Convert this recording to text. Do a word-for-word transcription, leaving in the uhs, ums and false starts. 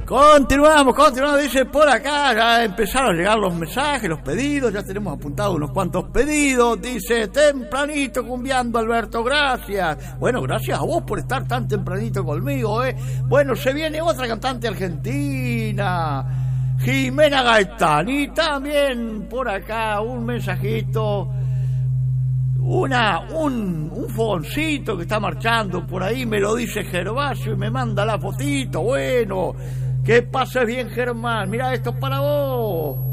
Continuamos, continuamos, dice por acá, ya empezaron a llegar los mensajes, los pedidos, ya tenemos apuntados unos cuantos pedidos, dice, tempranito cumbiando Alberto, gracias. Bueno, gracias a vos por estar tan tempranito conmigo, eh. Bueno, se viene otra cantante argentina, Jimena Gaitán, y también por acá un mensajito, una, un, un fogoncito que está marchando por ahí, me lo dice Gervasio y me manda la fotito, bueno. Que pases bien, Germán. Mira, esto es para vos.